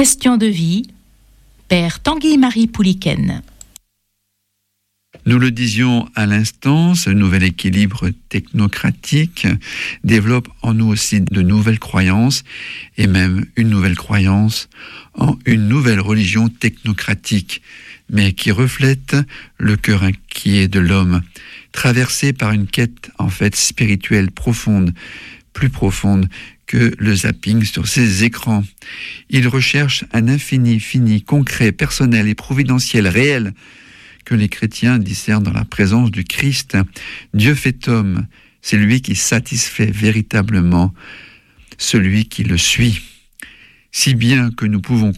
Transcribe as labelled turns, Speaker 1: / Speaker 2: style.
Speaker 1: Question de vie, Père Tanguy-Marie Pouliken.
Speaker 2: Nous le disions à l'instant, ce nouvel équilibre technocratique développe en nous aussi de nouvelles croyances et même une nouvelle croyance en une nouvelle religion technocratique, mais qui reflète le cœur inquiet de l'homme, traversé par une quête en fait spirituelle profonde, plus profonde que le zapping sur ces écrans. Il recherche un infini, fini, concret, personnel et providentiel, réel, que les chrétiens discernent dans la présence du Christ. Dieu fait homme, c'est lui qui satisfait véritablement celui qui le suit. Si bien que nous pouvons